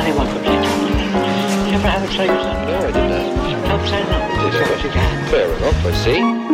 anyone complains about my language. Did you ever have a try yourself? No, I didn't. Help sign up. Fair enough, I see.